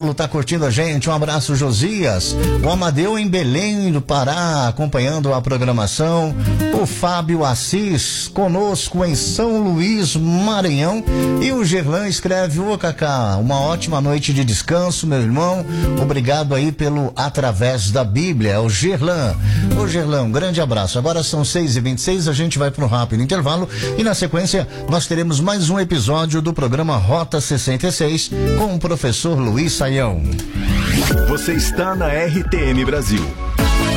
veículo tá curtindo a gente. Um abraço, Josias. O Amadeu em Belém do Pará, acompanhando a programação. O Fábio Assis, conosco em São Luís, Maranhão. E o Gerlan escreve: ô Cacá, uma ótima noite de descanso, meu irmão. Obrigado aí pelo Através da Bíblia. É o Gerlan. Ô Gerlan, um grande abraço. Agora são 6h26, a gente vai para um rápido intervalo e na sequência nós teremos mais um episódio do programa Rota 66 com o professor Luiz Saião. Você está na RTM Brasil.